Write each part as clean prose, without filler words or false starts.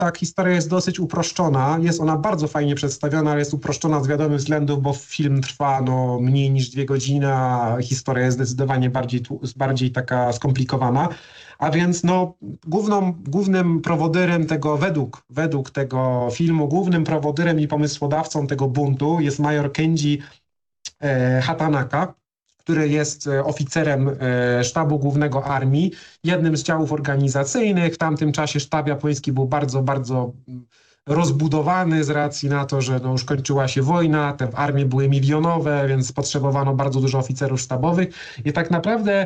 ta historia jest dosyć uproszczona. Jest ona bardzo fajnie przedstawiona, ale jest uproszczona z wiadomych względów, bo film trwa mniej niż 2 godziny, a historia jest zdecydowanie bardziej taka skomplikowana. A więc głównym prowodyrem tego, według tego filmu, głównym prowodyrem i pomysłodawcą tego buntu jest major Kenji Hatanaka, który jest oficerem sztabu głównego armii, jednym z działów organizacyjnych. W tamtym czasie sztab japoński był bardzo, bardzo rozbudowany z racji na to, że już kończyła się wojna, te armie były milionowe, więc potrzebowano bardzo dużo oficerów sztabowych i tak naprawdę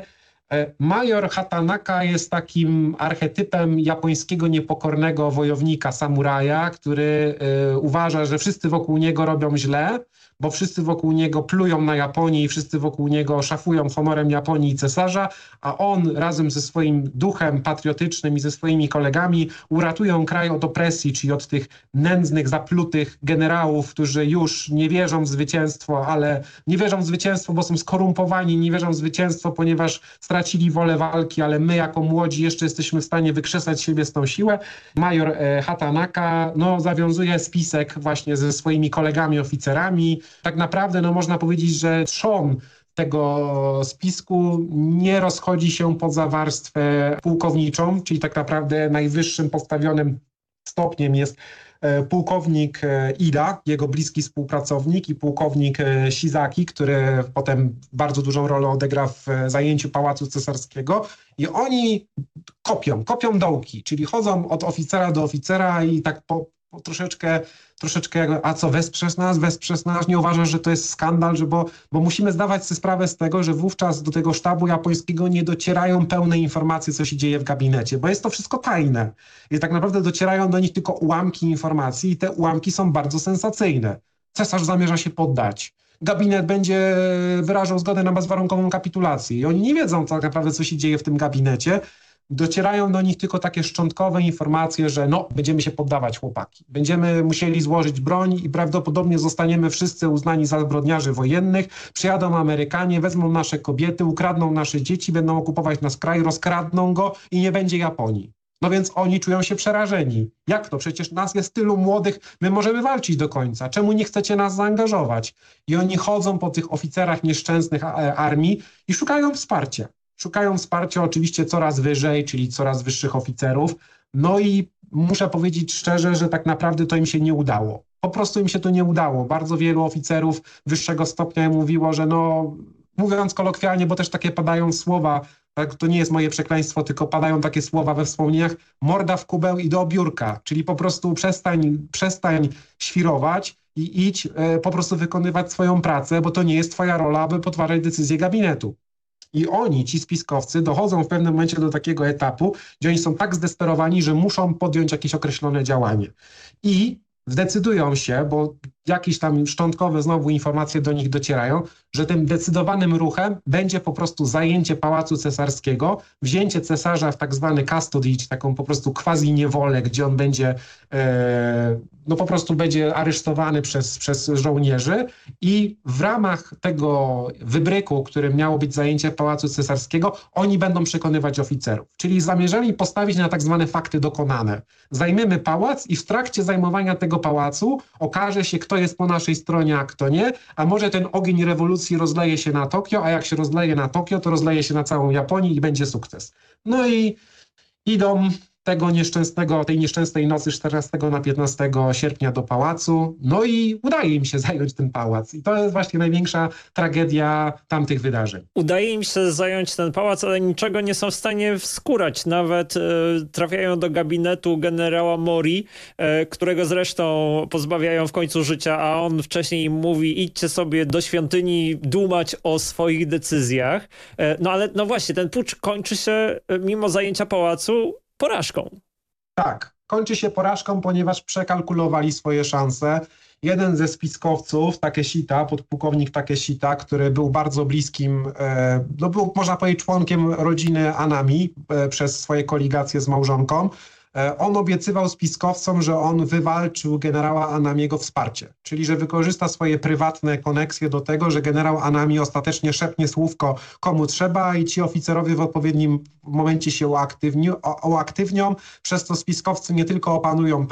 major Hatanaka jest takim archetypem japońskiego niepokornego wojownika, samuraja, który uważa, że wszyscy wokół niego robią źle, bo wszyscy wokół niego plują na Japonię i wszyscy wokół niego szafują honorem Japonii i cesarza, a on razem ze swoim duchem patriotycznym i ze swoimi kolegami uratują kraj od opresji, czyli od tych nędznych, zaplutych generałów, którzy już nie wierzą w zwycięstwo, ale nie wierzą w zwycięstwo, bo są skorumpowani, nie wierzą w zwycięstwo, ponieważ stracili wolę walki, ale my jako młodzi jeszcze jesteśmy w stanie wykrzesać siebie z tą siłę. Major Hatanaka zawiązuje spisek właśnie ze swoimi kolegami oficerami. Tak naprawdę można powiedzieć, że trzon tego spisku nie rozchodzi się poza warstwę pułkowniczą, czyli tak naprawdę najwyższym postawionym stopniem jest pułkownik Ida, jego bliski współpracownik, i pułkownik Shizaki, który potem bardzo dużą rolę odegra w zajęciu Pałacu Cesarskiego. I oni kopią dołki, czyli chodzą od oficera do oficera i tak troszeczkę jakby, a co, wesprzesz nas, nie uważasz, że to jest skandal, bo musimy zdawać sobie sprawę z tego, że wówczas do tego sztabu japońskiego nie docierają pełne informacje, co się dzieje w gabinecie, bo jest to wszystko tajne i tak naprawdę docierają do nich tylko ułamki informacji i te ułamki są bardzo sensacyjne. Cesarz zamierza się poddać. Gabinet będzie wyrażał zgodę na bezwarunkową kapitulację i oni nie wiedzą tak naprawdę, co się dzieje w tym gabinecie. Docierają do nich tylko takie szczątkowe informacje, że będziemy się poddawać, chłopaki. Będziemy musieli złożyć broń i prawdopodobnie zostaniemy wszyscy uznani za zbrodniarzy wojennych. Przyjadą Amerykanie, wezmą nasze kobiety, ukradną nasze dzieci, będą okupować nasz kraj, rozkradną go i nie będzie Japonii. Więc oni czują się przerażeni. Jak to? Przecież nas jest tylu młodych, my możemy walczyć do końca. Czemu nie chcecie nas zaangażować? I oni chodzą po tych oficerach nieszczęsnych armii i szukają wsparcia. Szukają wsparcia oczywiście coraz wyżej, czyli coraz wyższych oficerów. I muszę powiedzieć szczerze, że tak naprawdę to im się nie udało. Po prostu im się to nie udało. Bardzo wielu oficerów wyższego stopnia mówiło, że mówiąc kolokwialnie, bo też takie padają słowa, tak, to nie jest moje przekleństwo, tylko padają takie słowa we wspomnieniach, morda w kubeł i do biurka, czyli po prostu przestań świrować i idź po prostu wykonywać swoją pracę, bo to nie jest twoja rola, aby podważać decyzje gabinetu. I oni, ci spiskowcy, dochodzą w pewnym momencie do takiego etapu, gdzie oni są tak zdesperowani, że muszą podjąć jakieś określone działanie. I zdecydują się, bo jakieś tam szczątkowe znowu informacje do nich docierają, że tym decydowanym ruchem będzie po prostu zajęcie Pałacu Cesarskiego, wzięcie cesarza w tak zwany custody, czy taką po prostu quasi-niewolę, gdzie on będzie po prostu będzie aresztowany przez żołnierzy i w ramach tego wybryku, którym miało być zajęcie Pałacu Cesarskiego, oni będą przekonywać oficerów. Czyli zamierzali postawić na tak zwane fakty dokonane. Zajmiemy pałac i w trakcie zajmowania tego pałacu okaże się, kto jest po naszej stronie, a kto nie, a może ten ogień rewolucji rozleje się na Tokio, a jak się rozleje na Tokio, to rozleje się na całą Japonię i będzie sukces. I idą tej nieszczęsnej nocy 14 na 15 sierpnia do pałacu, i udaje im się zająć ten pałac. I to jest właśnie największa tragedia tamtych wydarzeń. Udaje im się zająć ten pałac, ale niczego nie są w stanie wskórać. Nawet trafiają do gabinetu generała Mori, którego zresztą pozbawiają w końcu życia, a on wcześniej im mówi, idźcie sobie do świątyni dumać o swoich decyzjach. Ale właśnie, ten pucz kończy się mimo zajęcia pałacu porażką. Tak, kończy się porażką, ponieważ przekalkulowali swoje szanse. Jeden ze spiskowców, Takeshita, podpułkownik Takeshita, który był bardzo bliskim, był można powiedzieć członkiem rodziny Anami przez swoje koligacje z małżonką, on obiecywał spiskowcom, że on wywalczył generała Anamiego wsparcie, czyli że wykorzysta swoje prywatne koneksje do tego, że generał Anami ostatecznie szepnie słówko komu trzeba i ci oficerowie w odpowiednim momencie się uaktywnią, przez co spiskowcy nie tylko opanują